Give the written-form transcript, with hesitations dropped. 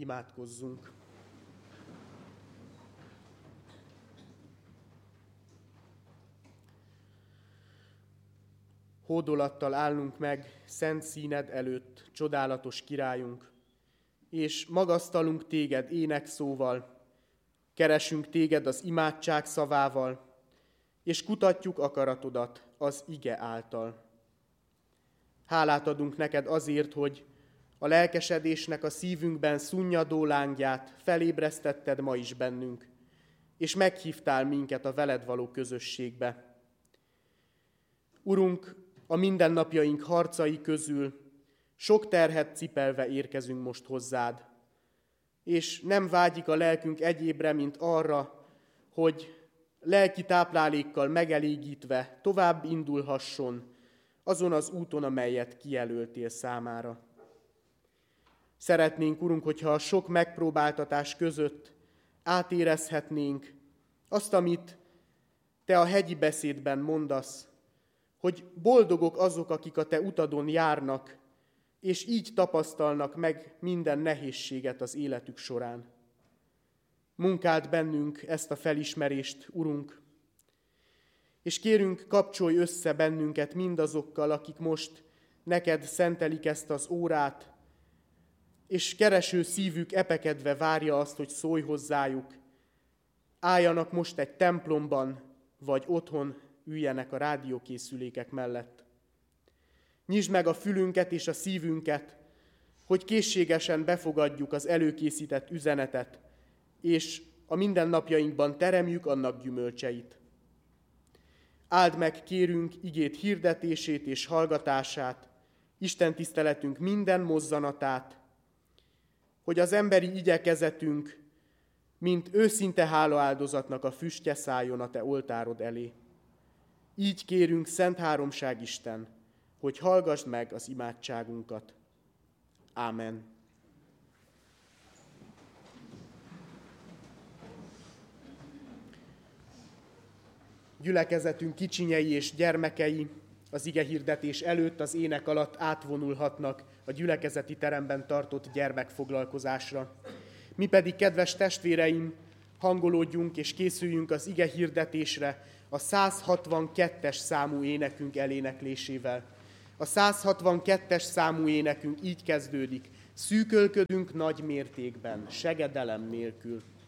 Imádkozzunk. Hódolattal állunk meg szent színed előtt, csodálatos királyunk, és magasztalunk téged énekszóval, keresünk téged az imádság szavával, és kutatjuk akaratodat az ige által. Hálát adunk neked azért, hogy a lelkesedésnek a szívünkben szunnyadó lángját felébresztetted ma is bennünk, és meghívtál minket a veled való közösségbe. Urunk, a mindennapjaink harcai közül sok terhet cipelve érkezünk most hozzád, és nem vágyik a lelkünk egyébre, mint arra, hogy lelki táplálékkal megelégítve tovább indulhasson azon az úton, amelyet kijelöltél számára. Szeretnénk, Urunk, hogyha a sok megpróbáltatás között átérezhetnénk azt, amit te a hegyi beszédben mondasz, hogy boldogok azok, akik a te utadon járnak, és így tapasztalnak meg minden nehézséget az életük során. Munkáld bennünk ezt a felismerést, Urunk, és kérünk, kapcsolj össze bennünket mindazokkal, akik most neked szentelik ezt az órát, és kereső szívük epekedve várja azt, hogy szólj hozzájuk. Álljanak most egy templomban, vagy otthon üljenek a rádiókészülékek mellett. Nyisd meg a fülünket és a szívünket, hogy készségesen befogadjuk az előkészített üzenetet, és a mindennapjainkban teremjük annak gyümölcseit. Áld meg, kérünk, igét hirdetését és hallgatását, Isten tiszteletünk minden mozzanatát, hogy az emberi igyekezetünk, mint őszinte hálaáldozatnak a füstje szálljon a te oltárod elé. Így kérünk, Szent Háromság Isten, hogy hallgassd meg az imádságunkat. Ámen. Gyülekezetünk kicsinyei és gyermekei az igehirdetés előtt az ének alatt átvonulhatnak a gyülekezeti teremben tartott gyermekfoglalkozásra. Mi pedig, kedves testvéreim, hangolódjunk és készüljünk az igehirdetésre a 162-es számú énekünk eléneklésével. A 162-es számú énekünk így kezdődik: szűkölködünk nagy mértékben, segedelem nélkül.